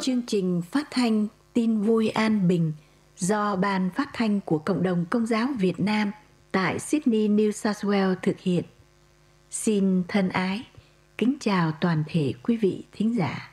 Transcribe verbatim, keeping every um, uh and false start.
Chương trình phát thanh Tin vui an bình do Ban Phát thanh của Cộng đồng Công giáo Việt Nam tại Sydney, New South Wales thực hiện. Xin thân ái, kính chào toàn thể quý vị thính giả.